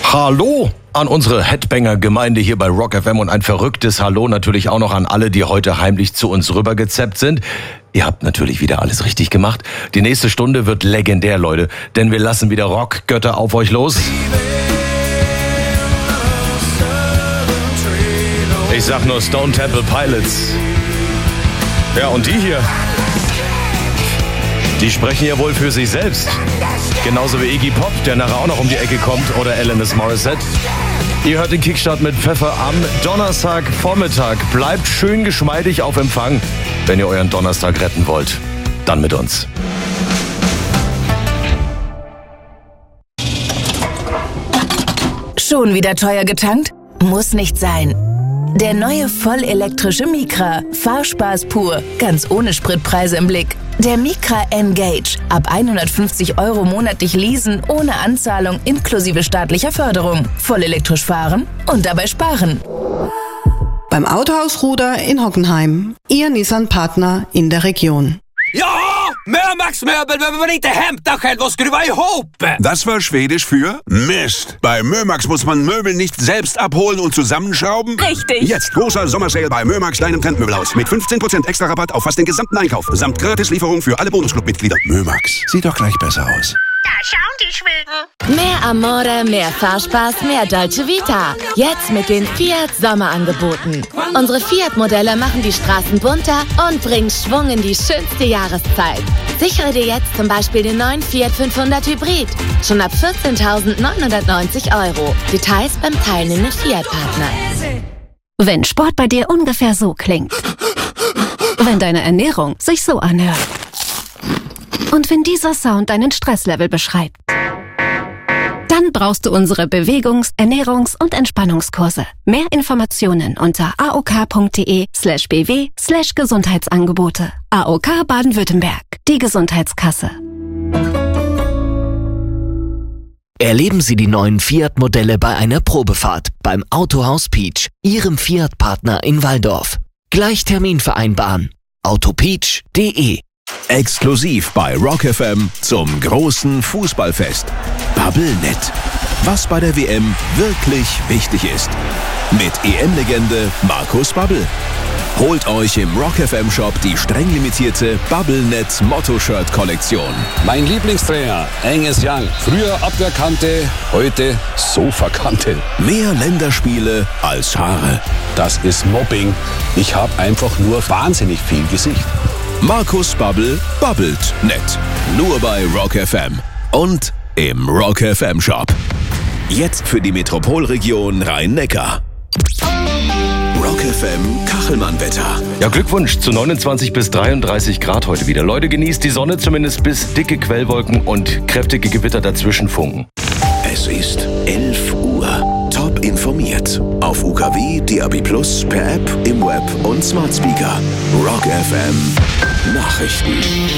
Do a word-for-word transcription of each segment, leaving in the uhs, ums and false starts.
Hallo an unsere Headbanger-Gemeinde hier bei Rock F M und ein verrücktes Hallo natürlich auch noch an alle, die heute heimlich zu uns rübergezappt sind. Ihr habt natürlich wieder alles richtig gemacht. Die nächste Stunde wird legendär, Leute, denn wir lassen wieder Rockgötter auf euch los. Ich sag nur Stone Temple Pilots. Ja, und die hier, die sprechen ja wohl für sich selbst. Genauso wie Iggy Pop, der nachher auch noch um die Ecke kommt, oder Alanis Morissette. Ihr hört den Kickstart mit Pfeffer am Donnerstagvormittag. Bleibt schön geschmeidig auf Empfang, wenn ihr euren Donnerstag retten wollt. Dann mit uns. Schon wieder teuer getankt? Muss nicht sein. Der neue vollelektrische Micra. Fahrspaß pur. Ganz ohne Spritpreise im Blick. Der Micra N-Gage. Ab hundertfünfzig Euro monatlich leasen, ohne Anzahlung, inklusive staatlicher Förderung. Voll elektrisch fahren und dabei sparen. Beim Autohaus Ruder in Hockenheim. Ihr Nissan-Partner in der Region. Ja, Mömax-Möbel behöver man inte hämta själv och skruva ihop. Das war Schwedisch für Mist. Bei Mömax muss man Möbel nicht selbst abholen und zusammenschrauben. Richtig. Jetzt großer Sommersale bei Mömax, deinem Trendmöbelhaus. Mit fünfzehn Prozent extra Rabatt auf fast den gesamten Einkauf. Samt Gratislieferung für alle Bonusclub-Mitglieder. Mömax, sieht doch gleich besser aus. Da schauen die Schweden. Mehr Amore, mehr Fahrspaß, mehr Dolce Vita. Jetzt mit den Fiat Sommerangeboten. Unsere Fiat-Modelle machen die Straßen bunter und bringen Schwung in die schönste Jahreszeit. Sichere dir jetzt zum Beispiel den neuen Fiat fünfhundert Hybrid. Schon ab vierzehntausendneunhundertneunzig Euro. Details beim teilnehmenden Fiat-Partner. Wenn Sport bei dir ungefähr so klingt. Wenn deine Ernährung sich so anhört. Und wenn dieser Sound deinen Stresslevel beschreibt, dann brauchst du unsere Bewegungs-, Ernährungs- und Entspannungskurse. Mehr Informationen unter aok.de slash bw slash Gesundheitsangebote. A O K Baden-Württemberg, die Gesundheitskasse. Erleben Sie die neuen Fiat-Modelle bei einer Probefahrt beim Autohaus Peach, Ihrem Fiat-Partner in Walldorf. Gleich Termin vereinbaren. autopeach punkt de. Exklusiv bei Rock F M zum großen Fußballfest. Bubblenet. Was bei der W M wirklich wichtig ist. Mit E M-Legende Markus Babbel. Holt euch im Rock F M Shop die streng limitierte Bubblenet Motto-Shirt-Kollektion. Mein Lieblingstrainer, Angus Young. Früher Abwehrkante, heute Sofakante. Mehr Länderspiele als Haare. Das ist Mobbing. Ich habe einfach nur wahnsinnig viel Gesicht. Markus Babbel babbelt nett. Nur bei Rock F M und im Rock F M Shop. Jetzt für die Metropolregion Rhein-Neckar. Rock F M Kachelmann-Wetter. Ja, Glückwunsch zu neunundzwanzig bis dreiunddreißig Grad heute wieder. Leute, genießt die Sonne zumindest, bis dicke Quellwolken und kräftige Gewitter dazwischen funken. Es ist elf Uhr. Top informiert. Auf U K W, D A B plus, per App, im Web und Smart Speaker. Rock F M Nachrichten.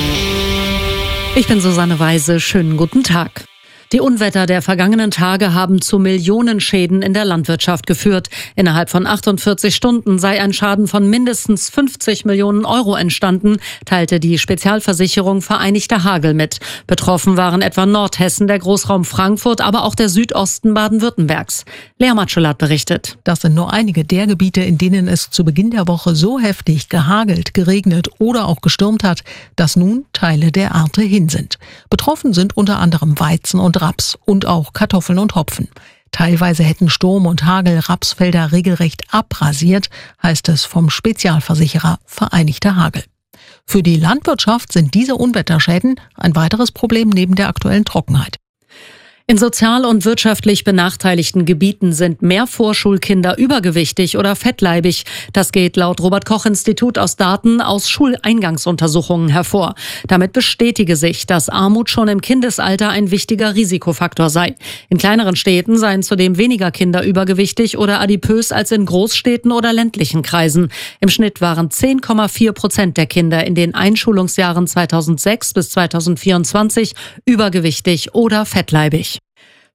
Ich bin Susanne Weise. Schönen guten Tag. Die Unwetter der vergangenen Tage haben zu Millionenschäden in der Landwirtschaft geführt. Innerhalb von achtundvierzig Stunden sei ein Schaden von mindestens fünfzig Millionen Euro entstanden, teilte die Spezialversicherung Vereinigter Hagel mit. Betroffen waren etwa Nordhessen, der Großraum Frankfurt, aber auch der Südosten Baden-Württembergs. Lea Matschulat berichtet. Das sind nur einige der Gebiete, in denen es zu Beginn der Woche so heftig gehagelt, geregnet oder auch gestürmt hat, dass nun Teile der Ernte hin sind. Betroffen sind unter anderem Weizen und Raps und auch Kartoffeln und Hopfen. Teilweise hätten Sturm und Hagel Rapsfelder regelrecht abrasiert, heißt es vom Spezialversicherer Vereinigter Hagel. Für die Landwirtschaft sind diese Unwetterschäden ein weiteres Problem neben der aktuellen Trockenheit. In sozial und wirtschaftlich benachteiligten Gebieten sind mehr Vorschulkinder übergewichtig oder fettleibig. Das geht laut Robert-Koch-Institut aus Daten aus Schuleingangsuntersuchungen hervor. Damit bestätige sich, dass Armut schon im Kindesalter ein wichtiger Risikofaktor sei. In kleineren Städten seien zudem weniger Kinder übergewichtig oder adipös als in Großstädten oder ländlichen Kreisen. Im Schnitt waren zehn Komma vier Prozent der Kinder in den Einschulungsjahren zweitausendsechs bis zweitausendvierundzwanzig übergewichtig oder fettleibig.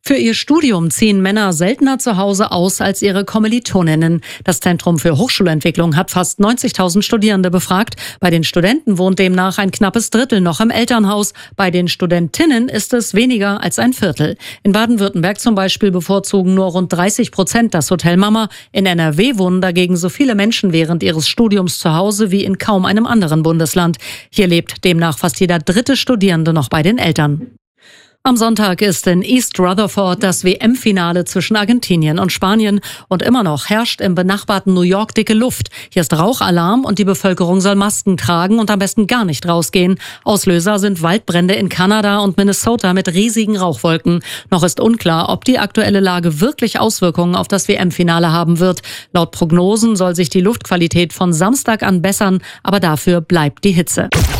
Für ihr Studium ziehen Männer seltener zu Hause aus als ihre Kommilitoninnen. Das Zentrum für Hochschulentwicklung hat fast neunzigtausend Studierende befragt. Bei den Studenten wohnt demnach ein knappes Drittel noch im Elternhaus. Bei den Studentinnen ist es weniger als ein Viertel. In Baden-Württemberg zum Beispiel bevorzugen nur rund dreißig Prozent das Hotel Mama. In N R W wohnen dagegen so viele Menschen während ihres Studiums zu Hause wie in kaum einem anderen Bundesland. Hier lebt demnach fast jeder dritte Studierende noch bei den Eltern. Am Sonntag ist in East Rutherford das W M-Finale zwischen Argentinien und Spanien und immer noch herrscht im benachbarten New York dicke Luft. Hier ist Rauchalarm und die Bevölkerung soll Masken tragen und am besten gar nicht rausgehen. Auslöser sind Waldbrände in Kanada und Minnesota mit riesigen Rauchwolken. Noch ist unklar, ob die aktuelle Lage wirklich Auswirkungen auf das W M-Finale haben wird. Laut Prognosen soll sich die Luftqualität von Samstag an bessern, aber dafür bleibt die Hitze.